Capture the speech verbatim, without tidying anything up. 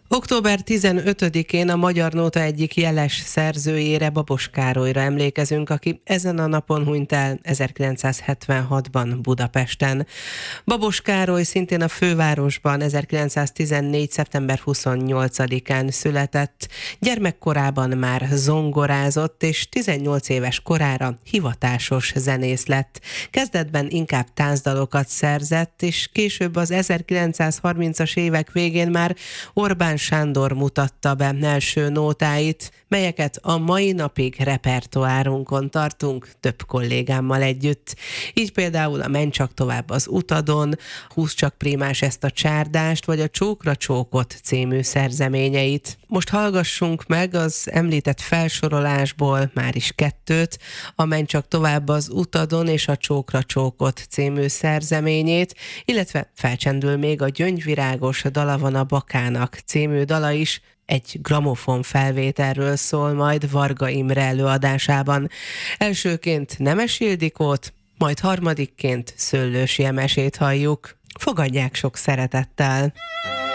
október tizenötödikén a Magyar Nóta egyik jeles szerzőjére, Babos Károlyra emlékezünk, aki ezen a napon hunyt el ezerkilencszázhetvenhatban Budapesten. Babos Károly szintén a fővárosban ezerkilencszáztizennégy. szeptember huszonnyolcadikán született. Gyermekkorában már zongorázott, és tizennyolc éves korára hivatásos zenész lett. Kezdetben inkább táncdalokat szerzett, és később az ezerkilencszázharmincas évek végén már Orbán Sándor mutatta be első nótáit, melyeket a mai napig repertoárunkon tartunk több kollégámmal együtt. Így például a Menj csak tovább az utadon, Húzd csak prímás ezt a csárdást, vagy a Csókra csókot című szerzeményeit. Most hallgassunk meg az említett felsorolásból már is kettőt, a Menj csak tovább az utadon és a Csókra csókot című szerzeményét, illetve felcsendül még a Gyöngyvirágos dala van a Bakának című dala is, egy gramofon felvételről szól majd Varga Imre előadásában. Elsőként Nemes Ildikót, majd harmadikként Szőlősi Emesét halljuk. Fogadják sok szeretettel!